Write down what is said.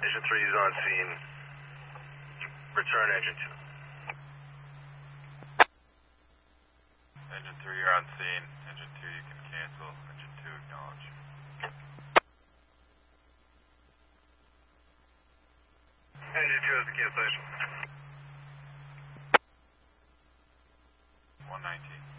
Engine 3 is on scene. Return engine 2. Engine 3, you're on scene. Engine 2, you can cancel. Engine 2, acknowledge. Engine 2 has the cancellation. 119.